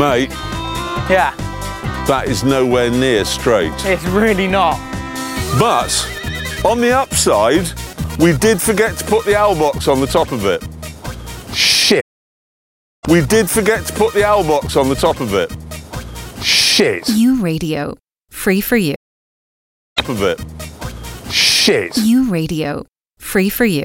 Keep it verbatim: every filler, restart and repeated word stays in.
Mate, Yeah, that is nowhere near straight. it's really not. But, on the upside, we did forget to put the owl box on the top of it. Shit. We did forget to put the owl box on the top of it. Shit. U Radio. Free for you. Top of it. Shit. U Radio. Free for you.